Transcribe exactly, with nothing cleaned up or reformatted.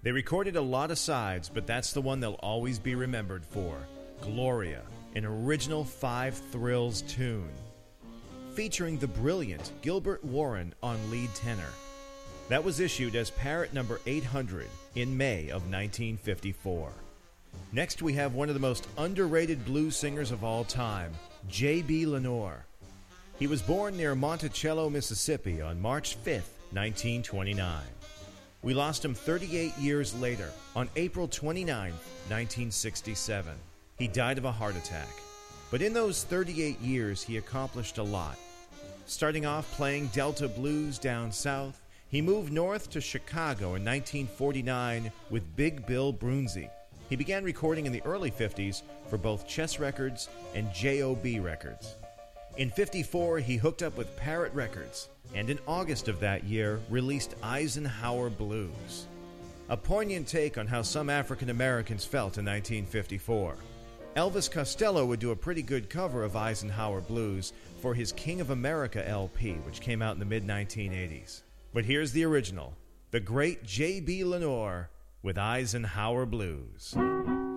They recorded a lot of sides, but that's the one they'll always be remembered for. Gloria, an original Five Thrills tune, featuring the brilliant Gilbert Warren on lead tenor. That was issued as Parrot number eight hundred in May of nineteen fifty-four. Next we have one of the most underrated blues singers of all time, J B. Lenoir. He was born near Monticello, Mississippi on March fifth, nineteen twenty-nine. We lost him thirty-eight years later, on April twenty-ninth, nineteen sixty-seven. He died of a heart attack. But in those thirty-eight years, he accomplished a lot. Starting off playing Delta blues down south, he moved north to Chicago in nineteen forty-nine with Big Bill Broonzy. He began recording in the early fifties for both Chess Records and J O B Records. In fifty-four, he hooked up with Parrot Records, and in August of that year, released Eisenhower Blues. A poignant take on how some African Americans felt in nineteen fifty-four. Elvis Costello would do a pretty good cover of Eisenhower Blues for his King of America L P, which came out in the mid nineteen eighties. But here's the original, the great J B. Lenoir with Eisenhower Blues.